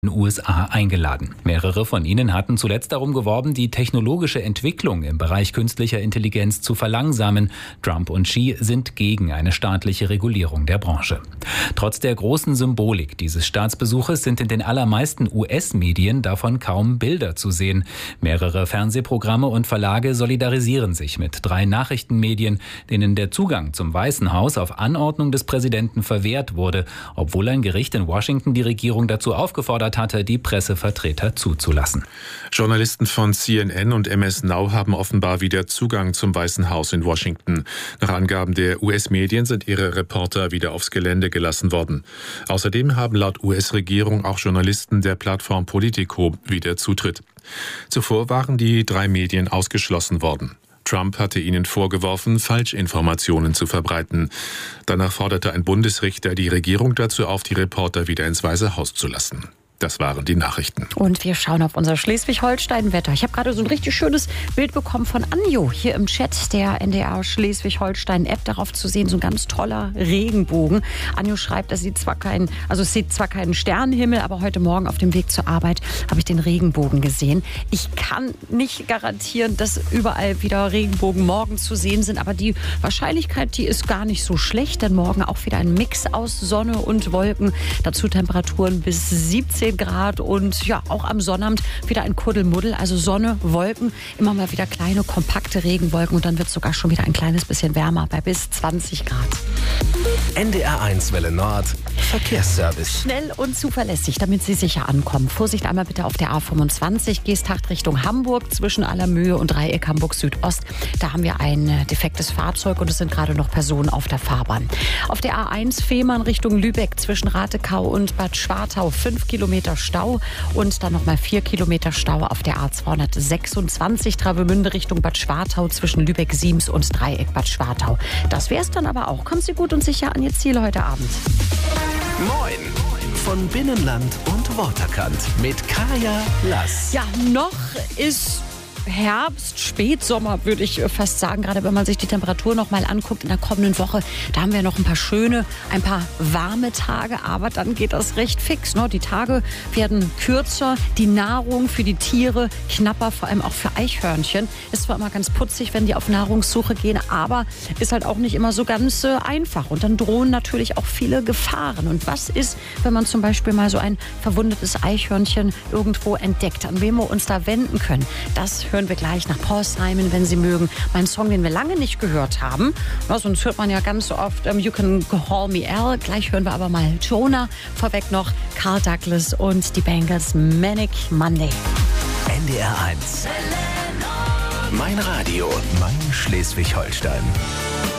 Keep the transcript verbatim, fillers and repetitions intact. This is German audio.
in den U S A eingeladen. Mehrere von ihnen hatten zuletzt darum geworben, die technologische Entwicklung im Bereich künstlicher Intelligenz zu verlangsamen. Trump und Xi sind gegen eine staatliche Regulierung der Branche. Trotz der großen Symbolik dieses Staatsbesuches sind in den allermeisten U S-Medien davon kaum Bilder zu sehen. Mehrere Fernsehprogramme und Verlage solidarisieren sich mit drei Nachrichtenmedien, denen der Zugang zum Weißen Haus auf Anordnung des Präsidenten verwehrt wurde, obwohl ein Gericht in Washington die Regierung dazu aufgefordert hatte, die Pressevertreter zuzulassen. Journalisten von C N N und M S Now haben offenbar wieder Zugang zum Weißen Haus in Washington. Nach Angaben der U S-Medien sind ihre Reporter wieder aufs Gelände gelassen worden. Außerdem haben laut U S-Regierung auch Journalisten der Plattform Politico wieder Zutritt. Zuvor waren die drei Medien ausgeschlossen worden. Trump hatte ihnen vorgeworfen, Falschinformationen zu verbreiten. Danach forderte ein Bundesrichter die Regierung dazu auf, die Reporter wieder ins Weiße Haus zu lassen. Das waren die Nachrichten. Und wir schauen auf unser Schleswig-Holstein-Wetter. Ich habe gerade so ein richtig schönes Bild bekommen von Anjo hier im Chat der N D R Schleswig-Holstein-App. Darauf zu sehen, so ein ganz toller Regenbogen. Anjo schreibt, es sieht zwar kein, also es sieht zwar keinen Sternenhimmel, aber heute Morgen auf dem Weg zur Arbeit habe ich den Regenbogen gesehen. Ich kann nicht garantieren, dass überall wieder Regenbogen morgen zu sehen sind, aber die Wahrscheinlichkeit, die ist gar nicht so schlecht, denn morgen auch wieder ein Mix aus Sonne und Wolken. Dazu Temperaturen bis siebzehn Grad und ja, auch am Sonnabend wieder ein Kuddelmuddel, also Sonne, Wolken, immer mal wieder kleine, kompakte Regenwolken und dann wird es sogar schon wieder ein kleines bisschen wärmer bei bis zwanzig Grad. N D R eins Welle Nord, Verkehrsservice. Schnell und zuverlässig, damit Sie sicher ankommen. Vorsicht einmal bitte auf der A fünfundzwanzig, Geesthacht Richtung Hamburg, zwischen Allermöhe und Dreieck Hamburg Südost. Da haben wir ein defektes Fahrzeug und es sind gerade noch Personen auf der Fahrbahn. Auf der A eins Fehmarn Richtung Lübeck, zwischen Ratekau und Bad Schwartau, fünf Kilometer Stau und dann nochmal vier Kilometer Stau auf der A zweihundertsechsundzwanzig Travemünde Richtung Bad Schwartau zwischen Lübeck-Siems und Dreieck Bad Schwartau. Das wäre es dann aber auch. Kommen Sie gut und sicher an Ihr Ziel heute Abend. Moin von Binnenland und Waterkant mit Kaya Lass. Ja, noch ist Herbst, Spätsommer, würde ich fast sagen, gerade wenn man sich die Temperatur noch mal anguckt in der kommenden Woche. Da haben wir noch ein paar schöne, ein paar warme Tage, aber dann geht das recht fix. Ne? Die Tage werden kürzer, die Nahrung für die Tiere knapper, vor allem auch für Eichhörnchen. Ist zwar immer ganz putzig, wenn die auf Nahrungssuche gehen, aber ist halt auch nicht immer so ganz äh, einfach. Und dann drohen natürlich auch viele Gefahren. Und was ist, wenn man zum Beispiel mal so ein verwundetes Eichhörnchen irgendwo entdeckt, an wen wir uns da wenden können? Das hören wir gleich nach Paul Simon, wenn Sie mögen. Mein Song, den wir lange nicht gehört haben. Ja, sonst hört man ja ganz so oft um, You Can Call Me Al. Gleich hören wir aber mal Jonah. Vorweg noch Carl Douglas und die Bangles Manic Monday. N D R eins. Mein Radio, mein Schleswig-Holstein.